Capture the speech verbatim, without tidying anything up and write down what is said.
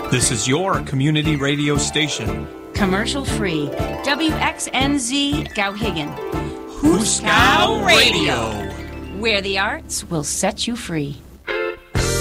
This is your community radio station. Commercial free. W X N Z Skowhegan. Huskow Radio. Where the arts will set you free.